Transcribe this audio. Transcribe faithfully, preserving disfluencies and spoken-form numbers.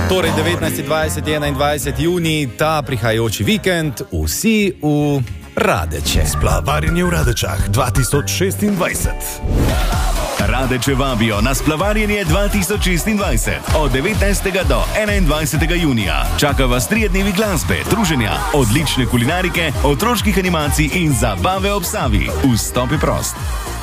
Torej devetnajsti, dvajseti, enaindvajseti junij, ta prihajajoči vikend, vsi v Radeče. Splavarjenje v Radečah dva tisoč šestindvajset. Radeče vabijo na splavarjenje dva tisoč šestindvajset od devetnajstega do enaindvajsetega junija. Čaka vas trije dnevi glasbe, druženja, odlične kulinarike, otroških animacij in zabave ob Savi. Vstop je prost.